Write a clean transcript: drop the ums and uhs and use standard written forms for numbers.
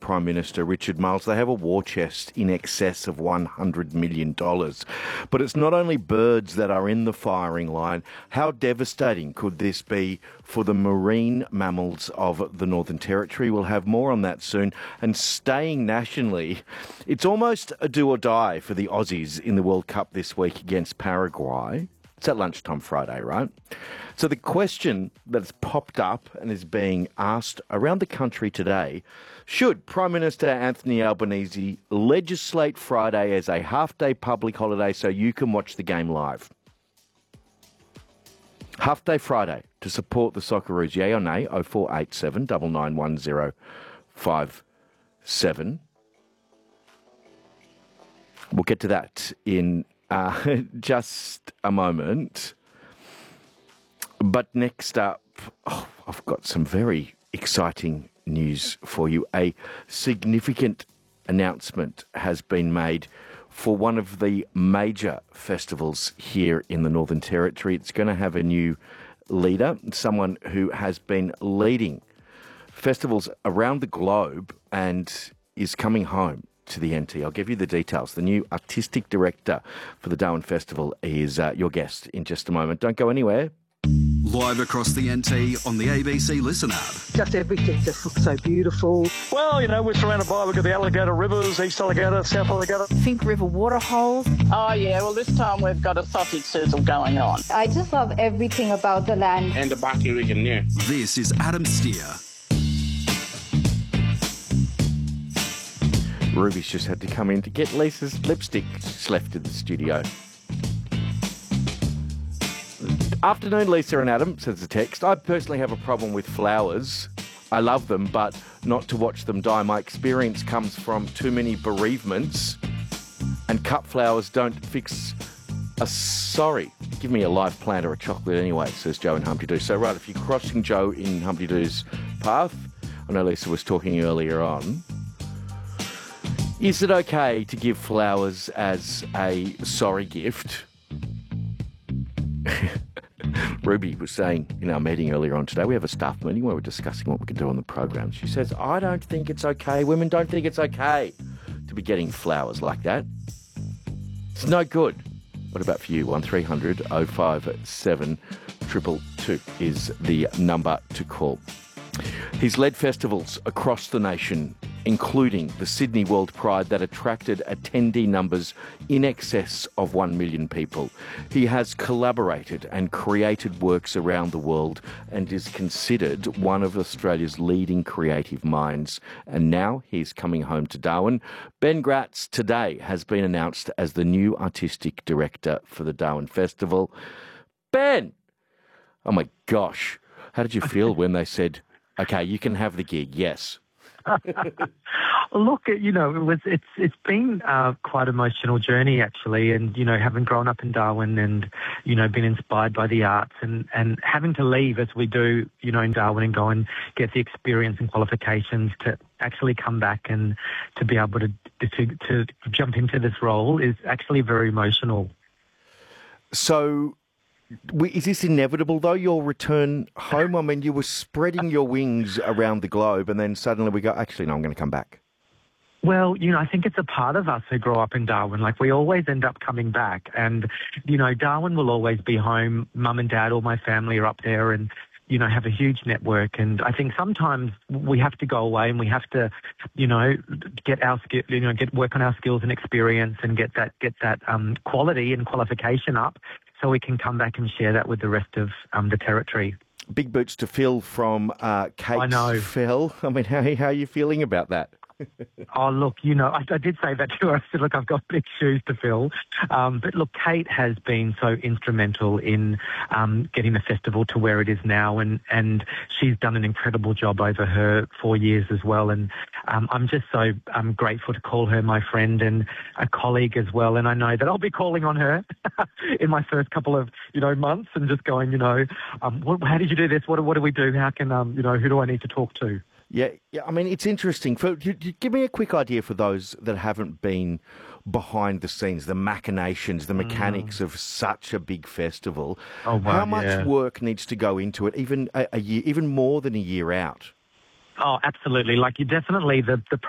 Prime Minister Richard Marles. They have a war chest in excess of $100 million. But it's not only birds that are in the firing line. How devastating could this be for the marine mammals of the Northern Territory? We'll have more on that soon. And staying nationally, it's almost a do or die for the Aussies in the World Cup this week against Paraguay. It's at lunchtime Friday, right? So the question that's popped up and is being asked around the country today, should Prime Minister Anthony Albanese legislate Friday as a half-day public holiday so you can watch the game live? Half-day Friday to support the Socceroos, yay or nay, 0487 991057. We'll get to that in just a moment. But next up, I've got some very exciting news for you. A significant announcement has been made for one of the major festivals here in the Northern Territory. It's going to have a new leader, someone who has been leading festivals around the globe and is coming home to the NT. I'll give you the details. The new artistic director for the Darwin Festival is your guest in just a moment. Don't go anywhere. Live across the NT on the ABC Listen app. Just everything just looks so beautiful. Well, you know, we're surrounded by, we've got the alligator rivers, East Alligator, South Alligator. Fink River waterholes. Oh, yeah, well, this time we've got a sausage sizzle going on. I just love everything about the land. And the Baki region, yeah. This is Adam Steer. Ruby's just had to come in to get Lisa's lipstick. She's left in the studio. Afternoon, Lisa and Adam, says the text. I personally have a problem with flowers. I love them, but not to watch them die. My experience comes from too many bereavements, and cut flowers don't fix a sorry. Give me a live plant or a chocolate anyway, says Joe in Humpty Doo. So, right, if you're crossing Joe in Humpty Doo's path, I know Lisa was talking earlier on, is it okay to give flowers as a sorry gift? Ruby was saying in our meeting earlier on today, we have a staff meeting where we're discussing what we can do on the program. She says, I don't think it's okay. Women don't think it's okay to be getting flowers like that. It's no good. What about for you? 1300 057 222 is the number to call. He's led festivals across the nation, including the Sydney World Pride that attracted attendee numbers in excess of 1 million people. He has collaborated and created works around the world and is considered one of Australia's leading creative minds. And now he's coming home to Darwin. Ben Gratz today has been announced as the new artistic director for the Darwin Festival. Ben! Oh my gosh. How did you feel when they said, okay, you can have the gig, yes? Look, you know, it's been quite an emotional journey actually, and you know, having grown up in Darwin and you know, been inspired by the arts and having to leave as we do, you know, in Darwin and go and get the experience and qualifications to actually come back and to be able to jump into this role is actually very emotional. So, is this inevitable, though, your return home? I mean, you were spreading your wings around the globe, and then suddenly we go, actually, no, I'm going to come back. Well, you know, I think it's a part of us who grow up in Darwin. Like, we always end up coming back. And, you know, Darwin will always be home. Mum and Dad, all my family are up there and, you know, have a huge network. And I think sometimes we have to go away and we have to, you know, work on our skills and experience and get that quality and qualification up, so we can come back and share that with the rest of the territory. Big boots to fill from Kate I know. Phil. I mean, how are you feeling about that? Oh, look, you know, I did say that to her. I said, look, I've got big shoes to fill. But look, Kate has been so instrumental in getting the festival to where it is now. And she's done an incredible job over her 4 years as well. And I'm just so grateful to call her my friend and a colleague as well. And I know that I'll be calling on her in my first couple of, you know, months and just going, you know, how did you do this? What do we do? How can, you know, who do I need to talk to? Yeah. I mean, it's interesting. Give me a quick idea for those that haven't been behind the scenes, the machinations, the mechanics of such a big festival. Oh, wow, how much work needs to go into it, even a year, even more than a year out? Oh, absolutely. Like, you definitely, the